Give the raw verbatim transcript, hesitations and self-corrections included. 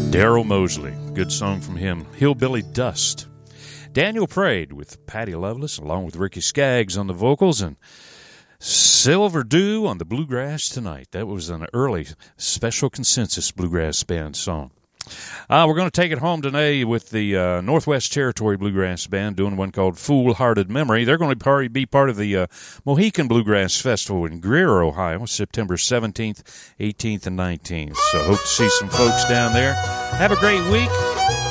Darrell Mosley, good song from him, Hillbilly Dust. Daniel Prade with Patty Loveless, along with Ricky Skaggs on the vocals, and Silver Dew on the Bluegrass Tonight. That was an early Special Consensus Bluegrass Band song. Uh, we're going to take it home today with the uh, Northwest Territory Bluegrass Band doing one called Foolhearted Memory. They're going to be part of the uh, Mohican Bluegrass Festival in Greer, Ohio, September seventeenth, eighteenth, and nineteenth. So hope to see some folks down there. Have a great week.